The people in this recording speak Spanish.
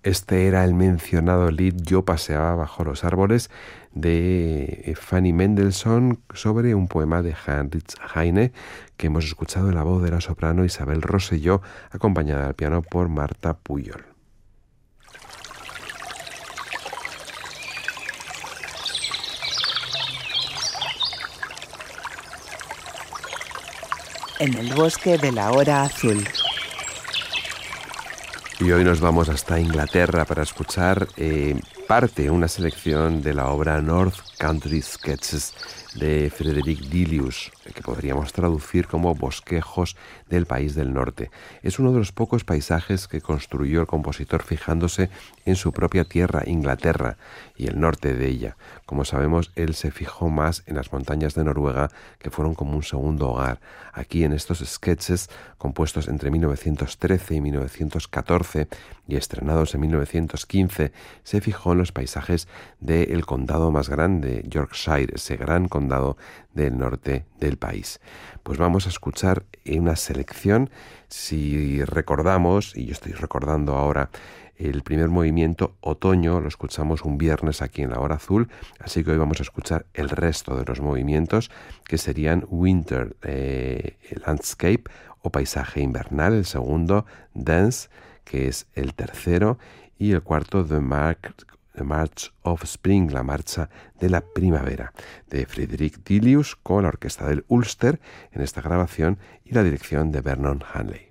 Este era el mencionado lied Yo paseaba bajo los árboles de Fanny Mendelssohn sobre un poema de Heinrich Heine que hemos escuchado en la voz de la soprano Isabel Rosselló, acompañada al piano por Marta Pujol. En el bosque de la hora azul. Y hoy nos vamos hasta Inglaterra para escuchar una selección de la obra North Country Sketches de Frederick Delius, que podríamos traducir como Bosquejos del País del Norte. Es uno de los pocos paisajes que construyó el compositor fijándose en su propia tierra, Inglaterra, y el norte de ella. Como sabemos, él se fijó más en las montañas de Noruega, que fueron como un segundo hogar. Aquí, en estos sketches, compuestos entre 1913 y 1914 y estrenados en 1915, se fijó en los paisajes del condado más grande, Yorkshire, ese gran condado del norte del país. Pues vamos a escuchar una selección. Si recordamos, y yo estoy recordando ahora, el primer movimiento, Otoño, lo escuchamos un viernes aquí en la Hora Azul, así que hoy vamos a escuchar el resto de los movimientos, que serían Winter Landscape o Paisaje Invernal, el segundo, Dance, que es el tercero, y el cuarto, The March of Spring, la marcha de la primavera, de Frederick Delius, con la orquesta del Ulster en esta grabación y la dirección de Vernon Hanley.